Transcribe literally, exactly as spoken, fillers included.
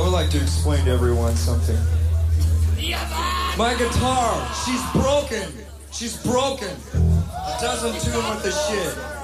would like to explain to everyone something. My guitar, she's broken. She's broken. It doesn't tune with the shit.